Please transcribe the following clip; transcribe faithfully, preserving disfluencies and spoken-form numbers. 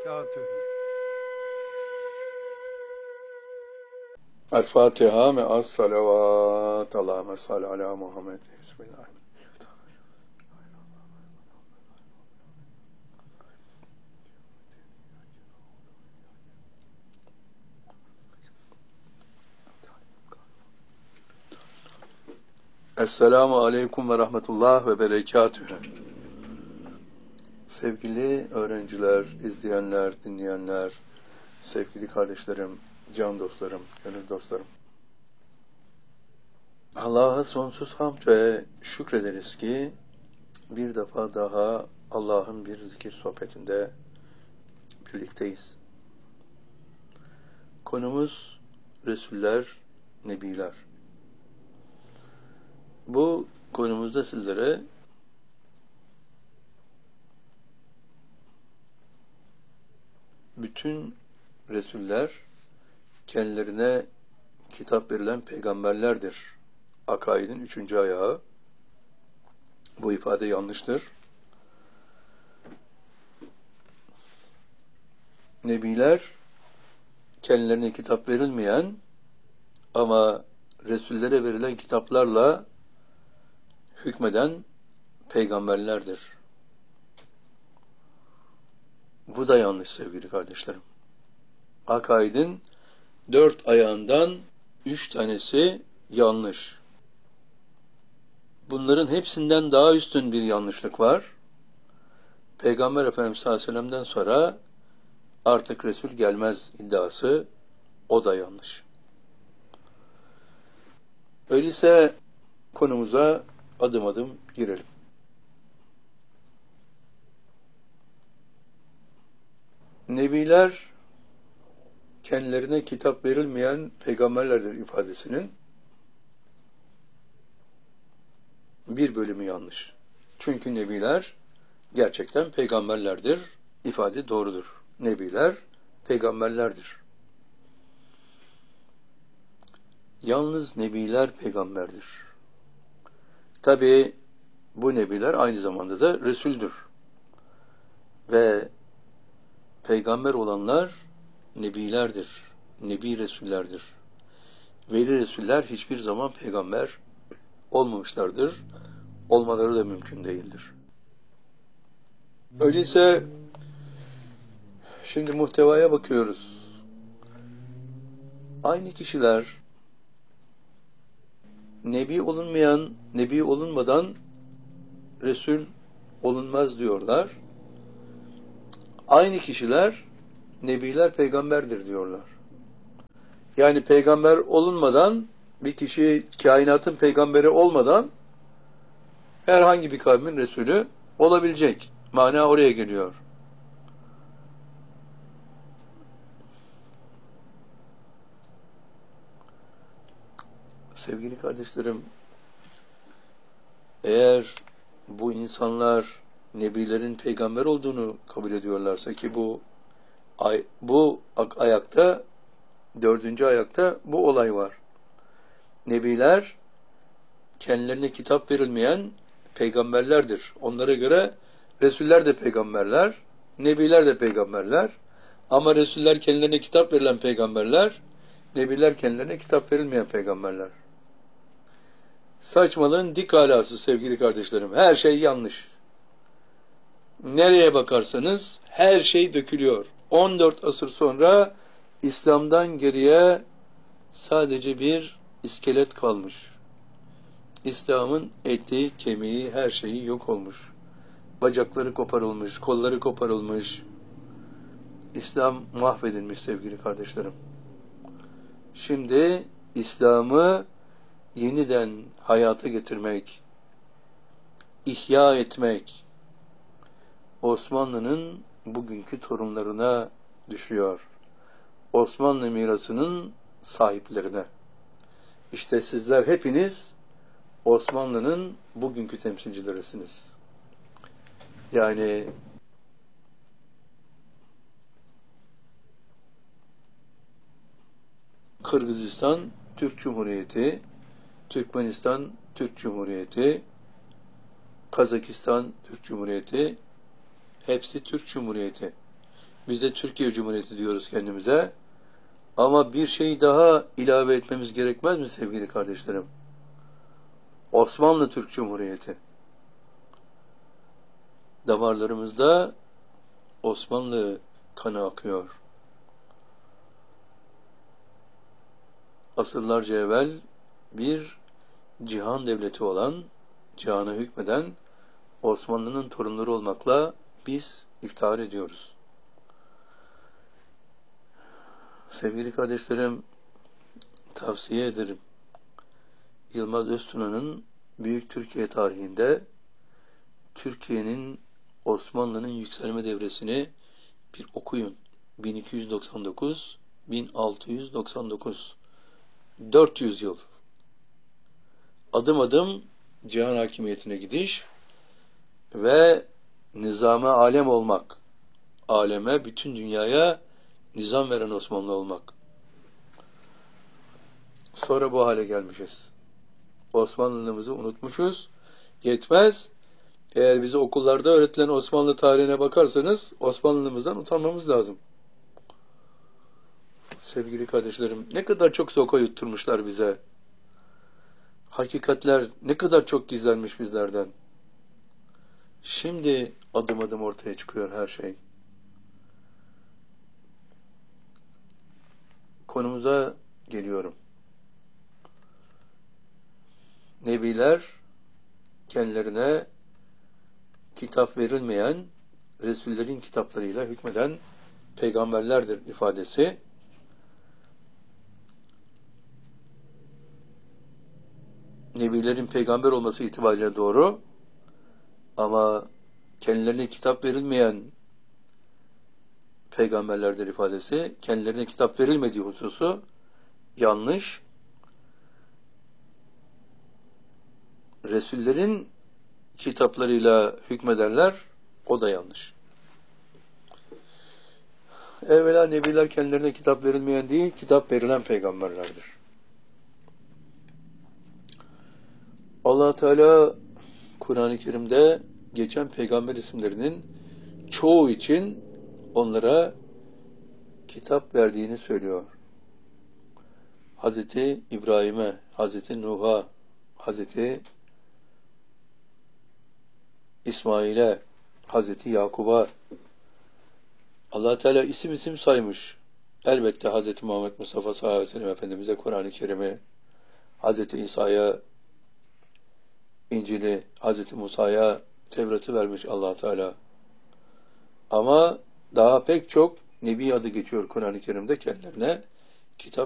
وبركاته. El-Fatiha me'as salavat. Allahümme salli ala Muhammed. Bismillahirrahmanirrahim. Esselamu aleyküm ve rahmetullah ve berekatühü. Sevgili öğrenciler, izleyenler, dinleyenler, sevgili kardeşlerim, can dostlarım, gönül dostlarım. Allah'a sonsuz hamd ve şükrederiz ki bir defa daha Allah'ın bir zikir sohbetinde birlikteyiz. Konumuz Resuller, Nebiler. Bu konumuzda sizlere bütün Resuller kendilerine kitap verilen peygamberlerdir. Akaidin üçüncü ayağı. Bu ifade yanlıştır. Nebiler kendilerine kitap verilmeyen ama Resullere verilen kitaplarla hükmeden peygamberlerdir. Bu da yanlış sevgili kardeşlerim. Akaidin dört ayağından üç tanesi yanlış. Bunların hepsinden daha üstün bir yanlışlık var. Peygamber Efendimiz sallallahu aleyhi ve sellem'den sonra artık Resul gelmez iddiası, o da yanlış. Öyleyse konumuza adım adım girelim. Nebiler kendilerine kitap verilmeyen peygamberlerdir ifadesinin bir bölümü yanlış. Çünkü nebiler gerçekten peygamberlerdir. İfade doğrudur. Nebiler peygamberlerdir. Yalnız nebiler peygamberdir. Tabi bu nebiler aynı zamanda da Resul'dür. Ve peygamber olanlar nebilerdir. Nebi Resullerdir. Veli Resuller hiçbir zaman peygamber olmamışlardır. Olmaları da mümkün değildir. Öyleyse şimdi muhtevaya bakıyoruz. Aynı kişiler nebi olunmayan, nebi olunmadan Resul olunmaz diyorlar. Aynı kişiler nebiler peygamberdir diyorlar. Yani peygamber olunmadan, bir kişi kainatın peygamberi olmadan herhangi bir kavmin Resulü olabilecek. Mana oraya geliyor. Sevgili kardeşlerim, eğer bu insanlar nebilerin peygamber olduğunu kabul ediyorlarsa ki bu ay, bu ayakta, dördüncü ayakta bu olay var. Nebiler kendilerine kitap verilmeyen peygamberlerdir. Onlara göre Resuller de peygamberler, nebiler de peygamberler. Ama Resuller kendilerine kitap verilen peygamberler, nebiler kendilerine kitap verilmeyen peygamberler. Saçmalığın dik alası sevgili kardeşlerim. Her şey yanlış. Nereye bakarsanız her şey dökülüyor. on dört asır sonra İslam'dan geriye sadece bir iskelet kalmış. İslam'ın eti, kemiği, her şeyi yok olmuş. Bacakları koparılmış, kolları koparılmış. İslam mahvedilmiş sevgili kardeşlerim. Şimdi İslam'ı yeniden hayata getirmek, ihya etmek, Osmanlı'nın bugünkü torunlarına düşüyor. Osmanlı mirasının sahiplerine. İşte sizler hepiniz Osmanlı'nın bugünkü temsilcilerisiniz. Yani Kırgızistan Türk Cumhuriyeti, Türkmenistan Türk Cumhuriyeti, Kazakistan Türk Cumhuriyeti, hepsi Türk Cumhuriyeti. Biz de Türkiye Cumhuriyeti diyoruz kendimize. Ama bir şey daha ilave etmemiz gerekmez mi sevgili kardeşlerim? Osmanlı Türk Cumhuriyeti. Damarlarımızda Osmanlı kanı akıyor. Asırlarca evvel bir cihan devleti olan, cihana hükmeden Osmanlı'nın torunları olmakla biz iftihar ediyoruz. Sevgili kardeşlerim, tavsiye ederim. Yılmaz Öztuna'nın Büyük Türkiye tarihinde Türkiye'nin Osmanlı'nın yükselme devresini bir okuyun. bin iki yüz doksan dokuz - bin altı yüz doksan dokuz dört yüz yıl. Adım adım cihan hakimiyetine gidiş ve nizame alem olmak. Aleme, bütün dünyaya nizam veren Osmanlı olmak. Sonra bu hale gelmişiz. Osmanlılığımızı unutmuşuz. Yetmez. Eğer bize okullarda öğretilen Osmanlı tarihine bakarsanız Osmanlılığımızdan utanmamız lazım. Sevgili kardeşlerim, ne kadar çok soka yutturmuşlar bize. Hakikatler ne kadar çok gizlenmiş bizlerden. Şimdi adım adım ortaya çıkıyor her şey. Konumuza geliyorum. Nebiler kendilerine kitap verilmeyen, Resullerin kitaplarıyla hükmeden peygamberlerdir ifadesi. Nebilerin peygamber olması itibariyle doğru, ama kendilerine kitap verilmeyen peygamberlerdir ifadesi, kendilerine kitap verilmediği hususu yanlış. Resullerin kitaplarıyla hükmedenler, o da yanlış. Evvela nebiler kendilerine kitap verilmeyen değil, kitap verilen peygamberlerdir. Allah Teala Kur'an-ı Kerim'de geçen peygamber isimlerinin çoğu için onlara kitap verdiğini söylüyor. Hazreti İbrahim'e, Hazreti Nuh'a, Hazreti İsmail'e, Hazreti Yakub'a Allah Teala isim isim saymış. Elbette Hazreti Muhammed Mustafa sallallahu aleyhi ve sellem Efendimiz'e Kur'an-ı Kerim'i, Hazreti İsa'ya İncil'i, Hazreti Musa'ya Tevrat'ı vermiş Allah Teala. Ama daha pek çok Nebi adı geçiyor Kur'an-ı Kerim'de kendilerine kitap